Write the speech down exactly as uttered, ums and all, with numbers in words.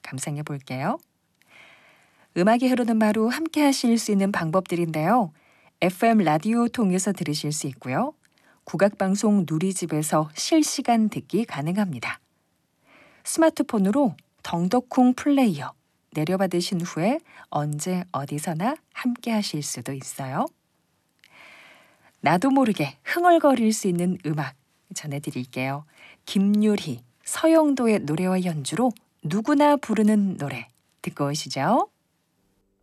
감상해 볼게요. 음악이 흐르는 마루 함께 하실 수 있는 방법들인데요. 에프엠 라디오 통해서 들으실 수 있고요. 국악방송 누리집에서 실시간 듣기 가능합니다. 스마트폰으로 덩덕콩 플레이어 내려받으신 후에 언제 어디서나 함께 하실 수도 있어요. 나도 모르게 흥얼거릴 수 있는 음악 전해드릴게요. 김유리, 서영도의 노래와 연주로 누구나 부르는 노래 듣고 오시죠.